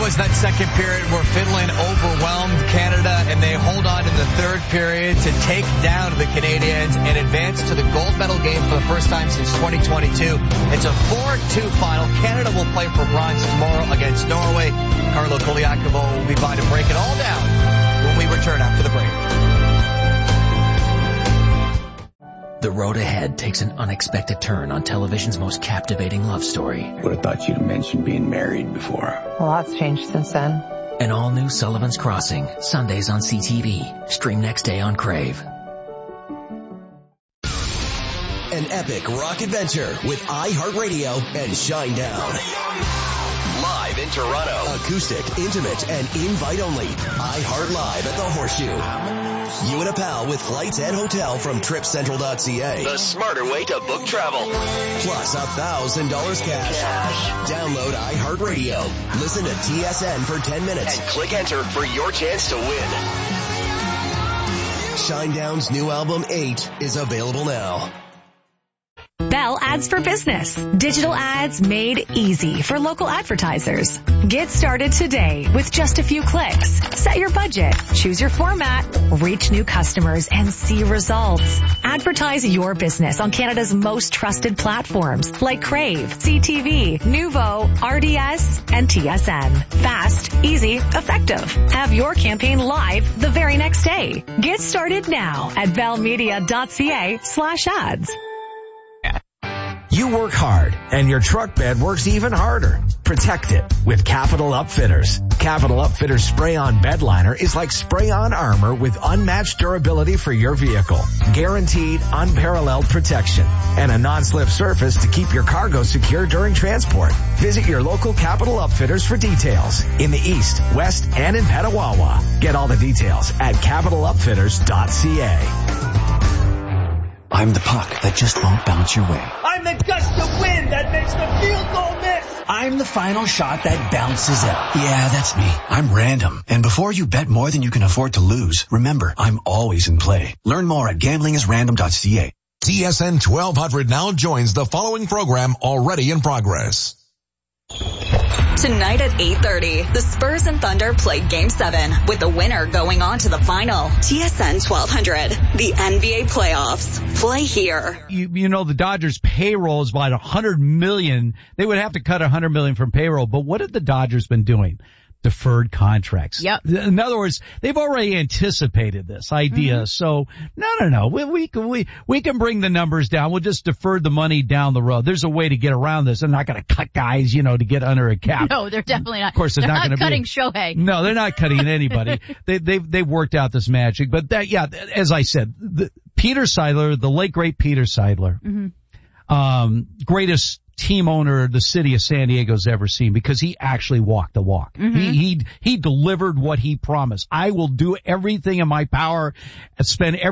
was that second period where Finland overwhelmed Canada, and they hold on in the third period to take down the Canadians and advance to the gold medal game for the first time since 2022. It's a 4-2 final. Canada will play for bronze tomorrow against Norway. Carlo Koliakovo will be by to break it all down when we return after the break. The road ahead takes an unexpected turn on television's most captivating love story. Would have thought you'd have mentioned being married before. A lot's changed since then. An all-new Sullivan's Crossing, Sundays on CTV. Stream next day on Crave. An epic rock adventure with iHeartRadio and Shinedown. Live in Toronto. Acoustic, intimate, and invite only. iHeart Live at the Horseshoe. You and a pal with flights and hotel from TripCentral.ca. The smarter way to book travel. Plus $1,000 cash. Download iHeartRadio. Listen to TSN for 10 minutes. And click enter for your chance to win. Shinedown's new album 8 is available now. Bell Ads for Business. Digital ads made easy for local advertisers. Get started today with just a few clicks. Set your budget, choose your format, reach new customers, and see results. Advertise your business on Canada's most trusted platforms like Crave, CTV, Nuvo, RDS, and TSN. Fast, easy, effective. Have your campaign live the very next day. Get started now at bellmedia.ca/ads. You work hard, and your truck bed works even harder. Protect it with Capital Upfitters. Capital Upfitters spray-on bed liner is like spray-on armor with unmatched durability for your vehicle. Guaranteed, unparalleled protection. And a non-slip surface to keep your cargo secure during transport. Visit your local Capital Upfitters for details in the East, West, and in Petawawa. Get all the details at capitalupfitters.ca. I'm the puck that just won't bounce your way. I'm the gust of wind that makes the field goal miss. I'm the final shot that bounces out. Yeah, that's me. I'm random. And before you bet more than you can afford to lose, remember, I'm always in play. Learn more at gamblingisrandom.ca. TSN 1200 now joins the following program already in progress. Tonight at 8:30, the Spurs and Thunder play Game 7, with the winner going on to the final. TSN 1200, the NBA playoffs. Play here. You know, the Dodgers' payroll is about $100 million. They would have to cut $100 million from payroll, but what have the Dodgers been doing? Deferred contracts. Yep. In other words, they've already anticipated this idea. Mm-hmm. So, no. We can bring the numbers down. We'll just defer the money down the road. There's a way to get around this. They're not going to cut guys, to get under a cap. No, they're definitely not. Of course, they're not going to cutting Shohei. No, they're not cutting anybody. They've worked out this magic. But as I said, Peter Seidler, the late great Peter Seidler, greatest team owner the city of San Diego's ever seen, because he actually walked the walk. Mm-hmm. He delivered what he promised. I will do everything in my power, spend